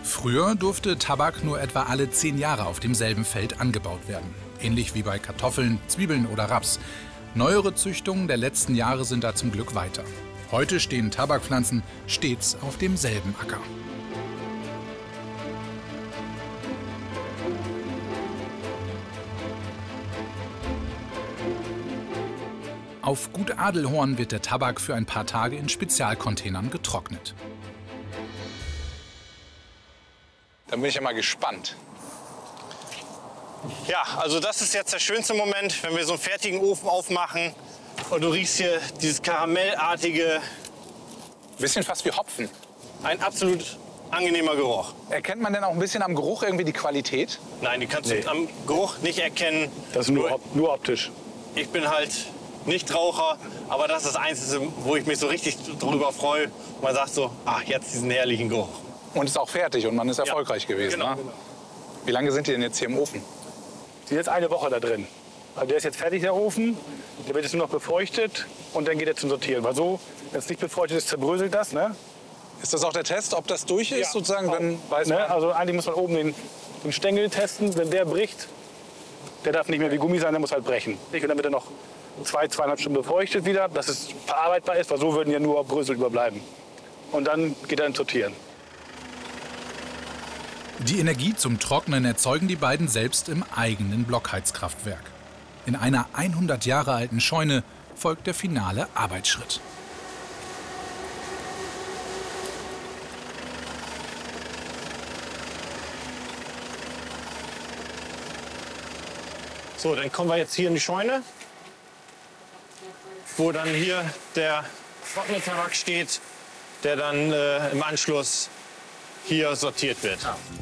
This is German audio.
Früher durfte Tabak nur etwa alle 10 Jahre auf demselben Feld angebaut werden. Ähnlich wie bei Kartoffeln, Zwiebeln oder Raps. Neuere Züchtungen der letzten Jahre sind da zum Glück weiter. Heute stehen Tabakpflanzen stets auf demselben Acker. Auf Gut Adelhorn wird der Tabak für ein paar Tage in Spezialcontainern getrocknet. Dann bin ich ja mal gespannt. Ja, also das ist jetzt der schönste Moment, wenn wir so einen fertigen Ofen aufmachen und du riechst hier dieses karamellartige, Bisschen fast wie Hopfen. ein absolut angenehmer Geruch. Erkennt man denn auch ein bisschen am Geruch irgendwie die Qualität? Nein, die kannst du am Geruch nicht erkennen. Das ist nur optisch. Ich bin halt nicht Raucher, aber das ist das Einzige, wo ich mich so richtig drüber freue. Man sagt so, ach, jetzt diesen herrlichen Geruch. Und ist auch fertig und man ist erfolgreich gewesen. Genau, Ne? genau. Wie lange sind die denn jetzt hier im Ofen? Die sind jetzt eine Woche da drin. Also der ist jetzt fertig, der Ofen. Der wird jetzt nur noch befeuchtet und dann geht er zum Sortieren. Weil so, wenn es nicht befeuchtet ist, zerbröselt das. Ne? Ist das auch der Test, ob das durch ist? Sozusagen, dann weiß man. Ne? Also eigentlich muss man oben den Stängel testen. Wenn der bricht, der darf nicht mehr wie Gummi sein, der muss halt brechen. Und dann wird er noch 2,5 Stunden befeuchtet wieder, dass es verarbeitbar ist, weil so würden ja nur Brösel überbleiben. Und dann geht er ins Sortieren. Die Energie zum Trocknen erzeugen die beiden selbst im eigenen Blockheizkraftwerk. In einer 100 Jahre alten Scheune folgt der finale Arbeitsschritt. So, dann kommen wir jetzt hier in die Scheune, wo dann hier der trockene Tabak steht, der dann im Anschluss hier sortiert wird.